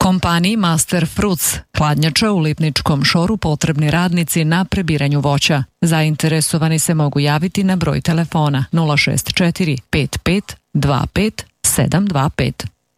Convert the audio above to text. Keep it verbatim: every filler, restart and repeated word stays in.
Kompaniji Master Fruits, hladnjača u Lipničkom Šoru, potrebni radnici na prebiranju voća. Zainteresovani se mogu javiti na broj telefona nula šest četiri pet pet dva pet sedam dva pet.